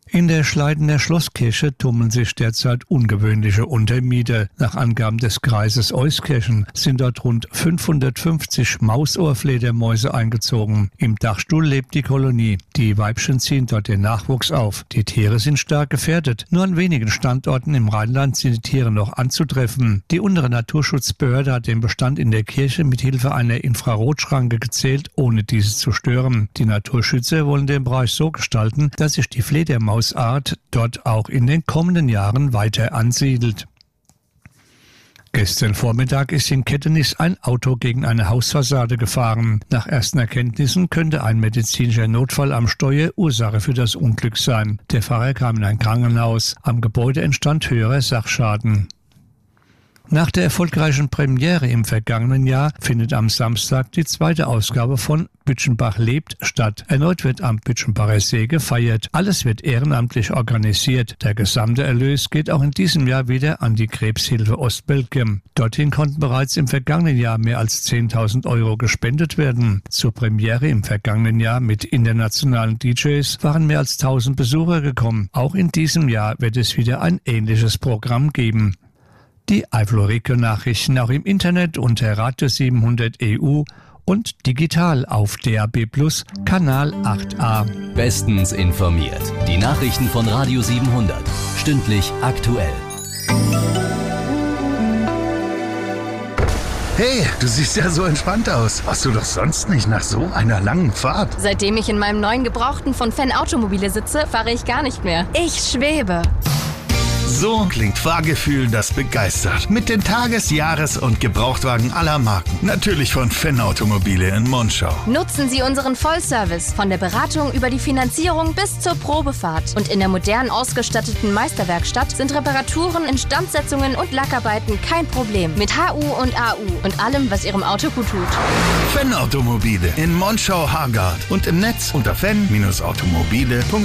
In der Schleidener Schlosskirche tummeln sich derzeit ungewöhnliche Untermieter. Nach Angaben des Kreises Euskirchen sind dort rund 550 Mausohrfledermäuse eingezogen. Im Dachstuhl lebt die Kolonie. Die Weibchen ziehen dort den Nachwuchs auf. Die Tiere sind stark gefährdet. Nur an wenigen Standorten im Rheinland sind die Tiere noch anzutreffen. Die untere Naturschutzbehörde hat den Bestand in der Kirche mit Hilfe einer Infrarotschranke gezählt, ohne diese zu stören. Die Naturschützer wollen den Bereich so gestalten, dass sich die Fledermausart dort auch in den kommenden Jahren weiter ansiedelt. Gestern Vormittag ist in Kettenich ein Auto gegen eine Hausfassade gefahren. Nach ersten Erkenntnissen könnte ein medizinischer Notfall am Steuer Ursache für das Unglück sein. Der Fahrer kam in ein Krankenhaus. Am Gebäude entstand höherer Sachschaden. Nach der erfolgreichen Premiere im vergangenen Jahr findet am Samstag die zweite Ausgabe von Bütchenbach lebt statt. Erneut wird am Bütchenbacher See gefeiert. Alles wird ehrenamtlich organisiert. Der gesamte Erlös geht auch in diesem Jahr wieder an die Krebshilfe Ostbelgien. Dorthin konnten bereits im vergangenen Jahr mehr als 10.000 € gespendet werden. Zur Premiere im vergangenen Jahr mit internationalen DJs waren mehr als 1.000 Besucher gekommen. Auch in diesem Jahr wird es wieder ein ähnliches Programm geben. Die Eifel-Region-Nachrichten auch im Internet unter Radio 700 EU und digital auf DAB+ Kanal 8a. Bestens informiert. Die Nachrichten von Radio 700. Stündlich aktuell. Hey, du siehst ja so entspannt aus. Warst du doch sonst nicht nach so einer langen Fahrt? Seitdem ich in meinem neuen Gebrauchten von Fenn Automobile sitze, fahre ich gar nicht mehr. Ich schwebe. So klingt Fahrgefühl, das begeistert. Mit den Tages-, Jahres- und Gebrauchtwagen aller Marken. Natürlich von Fenn Automobile in Monschau. Nutzen Sie unseren Vollservice von der Beratung über die Finanzierung bis zur Probefahrt. Und in der modern ausgestatteten Meisterwerkstatt sind Reparaturen, Instandsetzungen und Lackarbeiten kein Problem. Mit HU und AU und allem, was Ihrem Auto gut tut. Fenn Automobile in Monschau-Hargard und im Netz unter fenn-automobile.de.